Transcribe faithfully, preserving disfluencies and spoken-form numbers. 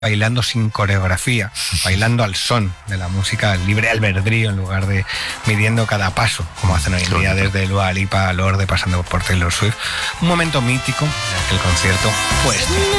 bailando sin coreografía, bailando al son de la música, libre albedrío en lugar de midiendo cada paso, como hacen hoy en día desde Dua Lipa a Lorde pasando por Taylor Swift. Un momento mítico en el que el concierto fue este.